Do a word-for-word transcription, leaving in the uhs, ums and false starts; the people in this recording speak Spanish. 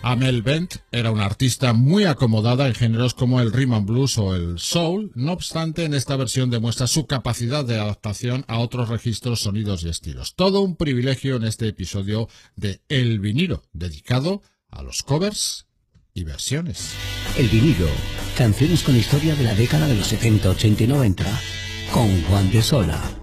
Amel Bent era una artista muy acomodada en géneros como el rhythm and blues o el soul. No obstante, en esta versión demuestra su capacidad de adaptación a otros registros, sonidos y estilos. Todo un privilegio en este episodio de El Vinilo, dedicado a los covers y versiones. El Vinilo, canciones con historia de la década de los setenta, ochenta y noventa, con Juan de Sola.